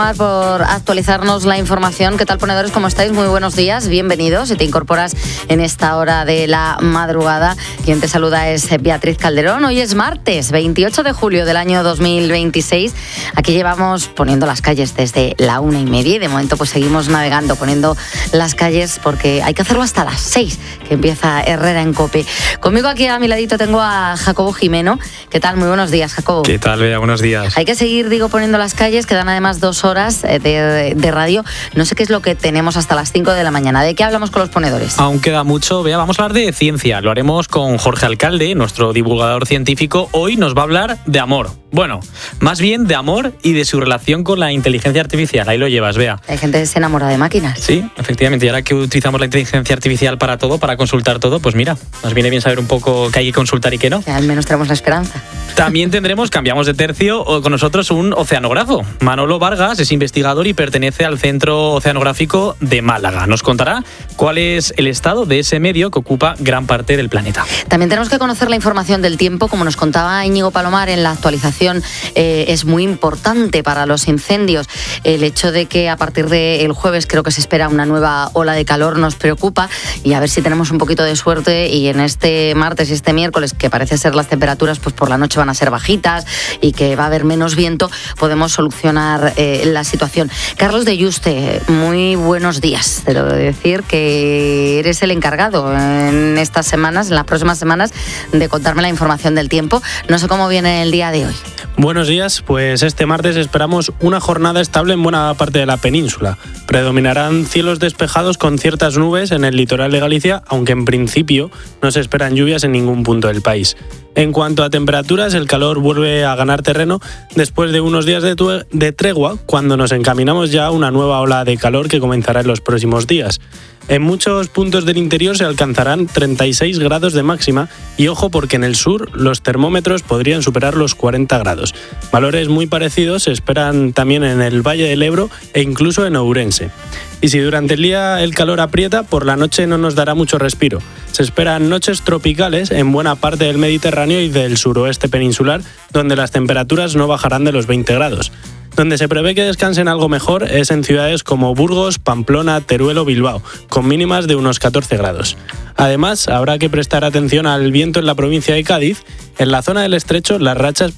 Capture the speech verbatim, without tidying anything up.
Por actualizarnos la información. ¿Qué tal, ponedores? ¿Cómo estáis? Muy buenos días, bienvenidos. Si te incorporas en esta hora de la madrugada, quien te saluda es Beatriz Calderón. Hoy es martes, veintiocho de julio del año dos mil veintiséis. Aquí llevamos poniendo las calles desde la una y media y de momento pues seguimos navegando, poniendo las calles porque hay que hacerlo hasta las seis, que empieza Herrera en COPE. Conmigo aquí a mi ladito tengo a Jacobo Jimeno. ¿Qué tal? Muy buenos días, Jacobo. ¿Qué tal, Bea? Buenos días. Hay que seguir, digo, poniendo las calles. Quedan además dos horas De, de, de radio. No sé qué es lo que tenemos hasta las cinco de la mañana. ¿De qué hablamos con los ponedores? Aún queda mucho. Vea, vamos a hablar de ciencia. Lo haremos con Jorge Alcalde, nuestro divulgador científico. Hoy nos va a hablar de amor. Bueno, más bien de amor y de su relación con la inteligencia artificial. Ahí lo llevas, Bea. Hay gente que se enamora de máquinas. Sí, efectivamente. Y ahora que utilizamos la inteligencia artificial para todo, para consultar todo, pues mira, nos viene bien saber un poco qué hay que consultar y qué no. Que al menos tenemos la esperanza. También tendremos, cambiamos de tercio, con nosotros un oceanógrafo. Manolo Vargas es investigador y pertenece al Centro Oceanográfico de Málaga. Nos contará cuál es el estado de ese medio que ocupa gran parte del planeta. También tenemos que conocer la información del tiempo. Como nos contaba Íñigo Palomar en la actualización, eh, es muy importante para los incendios. El hecho de que a partir del jueves creo que se espera una nueva ola de calor nos preocupa, y a ver si tenemos un poquito de suerte y en este martes y este miércoles, que parece ser las temperaturas pues por la noche van a ser bajitas y que va a haber menos viento, podemos solucionar eh, la situación. Carlos de Yuste, muy buenos días. Te debo decir que eres el encargado en estas semanas, en las próximas semanas, de contarme la información del tiempo. No sé cómo viene el día de hoy. Buenos días, pues este martes esperamos una jornada estable en buena parte de la península. Predominarán cielos despejados con ciertas nubes en el litoral de Galicia, aunque en principio no se esperan lluvias en ningún punto del país. En cuanto a temperaturas, el calor vuelve a ganar terreno después de unos días de, tu- de tregua, cuando nos encaminamos ya a una nueva ola de calor que comenzará en los próximos días. En muchos puntos del interior se alcanzarán treinta y seis grados de máxima y ojo porque en el sur los termómetros podrían superar los cuarenta grados. Valores muy parecidos se esperan también en el Valle del Ebro e incluso en Ourense. Y si durante el día el calor aprieta, por la noche no nos dará mucho respiro. Se esperan noches tropicales en buena parte del Mediterráneo y del suroeste peninsular, donde las temperaturas no bajarán de los veinte grados. Donde se prevé que descansen algo mejor es en ciudades como Burgos, Pamplona, Teruel o Bilbao, con mínimas de unos catorce grados. Además, habrá que prestar atención al viento en la provincia de Cádiz. En la zona del estrecho, las rachas